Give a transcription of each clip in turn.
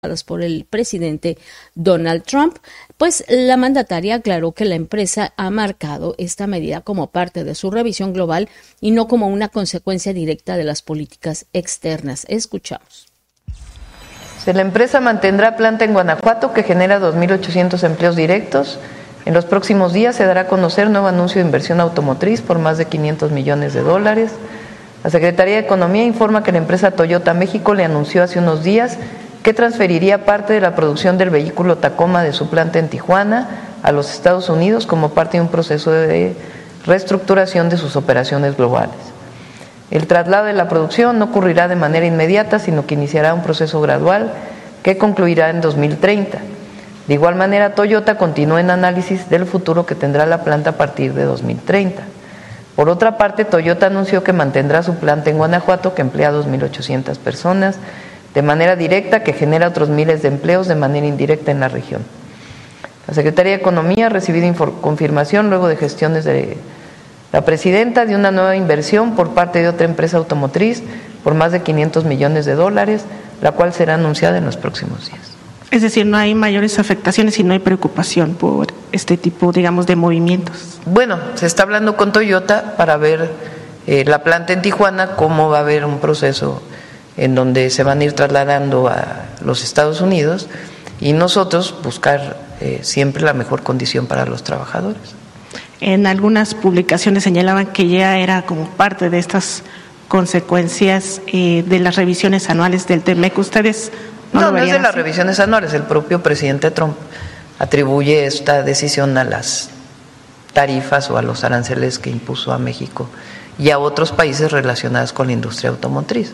por el presidente Donald Trump, pues la mandataria aclaró que la empresa ha marcado esta medida como parte de su revisión global y no como una consecuencia directa de las políticas externas. Escuchamos. La empresa mantendrá planta en Guanajuato que genera 2.800 empleos directos. En los próximos días se dará a conocer nuevo anuncio de inversión automotriz por más de $500 millones. La Secretaría de Economía informa que la empresa Toyota México le anunció hace unos días que transferiría parte de la producción del vehículo Tacoma de su planta en Tijuana a los Estados Unidos como parte de un proceso de reestructuración de sus operaciones globales. El traslado de la producción no ocurrirá de manera inmediata, sino que iniciará un proceso gradual que concluirá en 2030. De igual manera, Toyota continúa en análisis del futuro que tendrá la planta a partir de 2030. Por otra parte, Toyota anunció que mantendrá su planta en Guanajuato, que emplea a 2.800 personas, de manera directa, que genera otros miles de empleos de manera indirecta en la región. La Secretaría de Economía ha recibido confirmación luego de gestiones de la presidenta de una nueva inversión por parte de otra empresa automotriz por más de $500 millones, la cual será anunciada en los próximos días. Es decir, no hay mayores afectaciones y no hay preocupación por este tipo, digamos, de movimientos. Bueno, se está hablando con Toyota para ver la planta en Tijuana, cómo va a haber un proceso en donde se van a ir trasladando a los Estados Unidos y nosotros buscar siempre la mejor condición para los trabajadores. En algunas publicaciones señalaban que ya era como parte de estas consecuencias de las revisiones anuales del TEMEC. ¿Ustedes no es de las revisiones anuales? El propio presidente Trump atribuye esta decisión a las tarifas o a los aranceles que impuso a México y a otros países relacionados con la industria automotriz.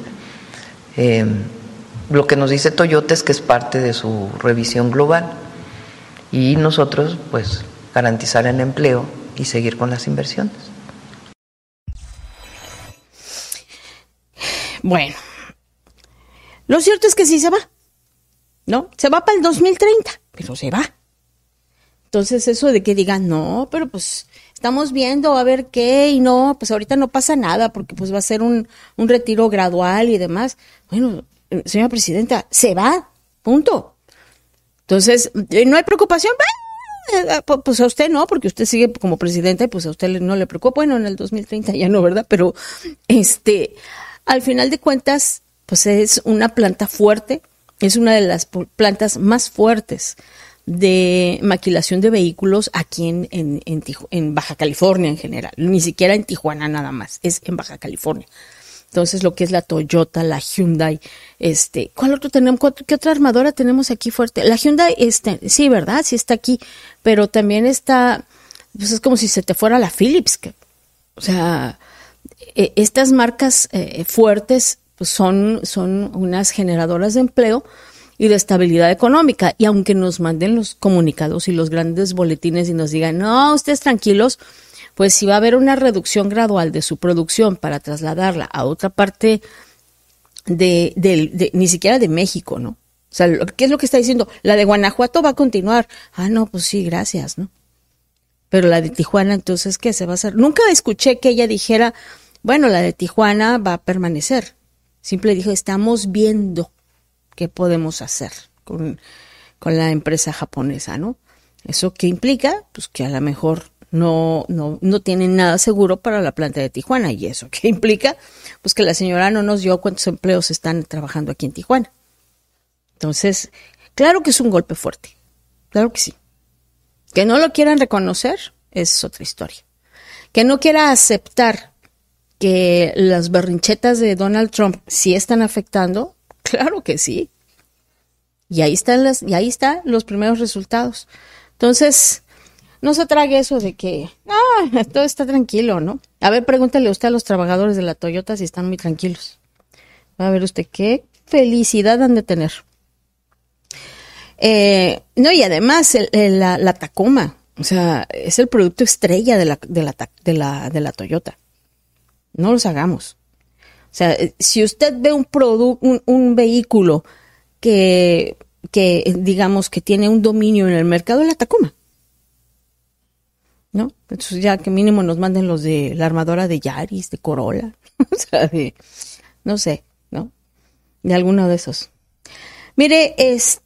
Lo que nos dice Toyota es que es parte de su revisión global y nosotros pues garantizar el empleo y seguir con las inversiones. Bueno, lo cierto es que sí se va, ¿no? Se va para el 2030, pero se va. Entonces eso de que digan, no, pero pues estamos viendo a ver qué, y no, pues ahorita no pasa nada porque pues va a ser un retiro gradual y demás. Bueno, señora presidenta, se va, punto. Entonces, no hay preocupación, pues a usted no, porque usted sigue como presidenta y pues a usted no le preocupa. Bueno, en el 2030 ya no, ¿verdad? Pero al final de cuentas, pues es una planta fuerte, es una de las plantas más fuertes de maquilación de vehículos aquí en Baja California en general, ni siquiera en Tijuana nada más, es en Baja California. Entonces lo que es la Toyota, la Hyundai, ¿cuál otro tenemos? ¿Qué otra armadora tenemos aquí fuerte? La Hyundai, sí, ¿verdad? Sí está aquí, pero también está, pues es como si se te fuera la Philips, o sea, estas marcas fuertes pues son unas generadoras de empleo y de estabilidad económica, y aunque nos manden los comunicados y los grandes boletines y nos digan, no, ustedes tranquilos, pues si va a haber una reducción gradual de su producción para trasladarla a otra parte de ni siquiera de México, ¿no? O sea, ¿qué es lo que está diciendo? La de Guanajuato va a continuar. Ah, no, pues sí, gracias, ¿no? Pero la de Tijuana, entonces, ¿qué se va a hacer? Nunca escuché que ella dijera, bueno, la de Tijuana va a permanecer. Simple dijo, estamos viendo qué podemos hacer con la empresa japonesa, ¿no? ¿Eso qué implica? Pues que a lo mejor no tienen nada seguro para la planta de Tijuana. ¿Y eso qué implica? Pues que la señora no nos dio cuántos empleos están trabajando aquí en Tijuana. Entonces, claro que es un golpe fuerte. Claro que sí. Que no lo quieran reconocer es otra historia. Que no quiera aceptar que las berrinchetas de Donald Trump sí están afectando, claro que sí. Y ahí están los primeros resultados. Entonces, no se trague eso de que todo está tranquilo, ¿no? A ver, pregúntale usted a los trabajadores de la Toyota si están muy tranquilos. Va a ver usted qué felicidad han de tener. No, y además la Tacoma, o sea, es el producto estrella de la Toyota. No los hagamos. O sea, si usted ve un vehículo que digamos que tiene un dominio en el mercado, es la Tacoma, ¿no? Entonces ya que mínimo nos manden los de la armadora de Yaris, de Corolla, o sea, no sé, ¿no? De alguno de esos. Mire,